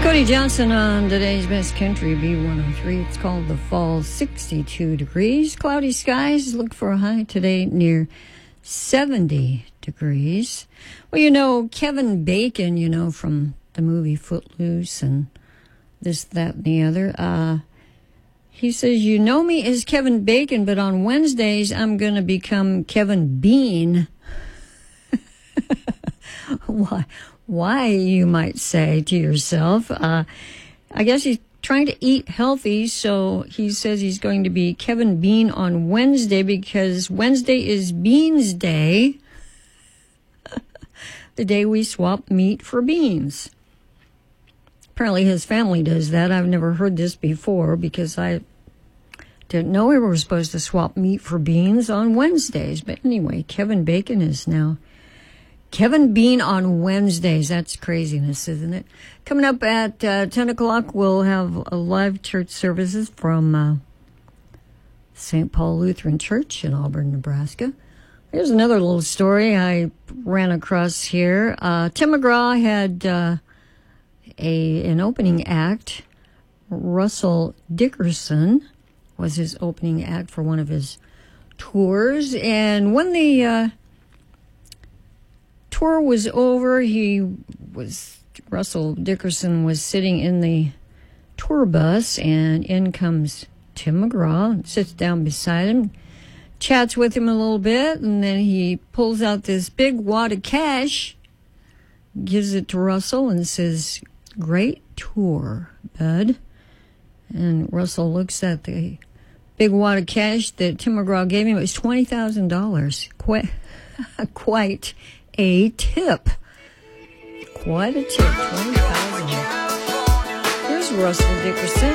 Cody Johnson on today's Best Country B103. It's called The Fall. 62 degrees. Cloudy skies. Look for a high today near 70 degrees. Well, you know, Kevin Bacon, you know, from the movie Footloose and this, that, and the other. He says, you know me as Kevin Bacon, but on Wednesdays I'm going to become Kevin Bean. Why, you might say to yourself. I guess he's trying to eat healthy, so he says he's going to be Kevin Bean on Wednesday because Wednesday is Beans Day, the day we swap meat for beans. Apparently his family does that. I've never heard this before because I didn't know we were supposed to swap meat for beans on Wednesdays. But anyway, Kevin Bacon is now Kevin Bean on Wednesdays. That's craziness, isn't it? Coming up at 10 o'clock, we'll have a live church services from St. Paul Lutheran Church in Auburn, Nebraska. Here's another little story I ran across here. Tim McGraw had an opening act. Russell Dickerson was his opening act for one of his tours. And when the tour was over, Russell Dickerson was sitting in the tour bus, and in comes Tim McGraw and sits down beside him, chats with him a little bit, and then he pulls out this big wad of cash, gives it to Russell, and says, "Great tour, bud." And Russell looks at the big wad of cash that Tim McGraw gave him. It was $20,000. Quite a tip. Quite a tip. $20,000. Here's Russell Dickerson.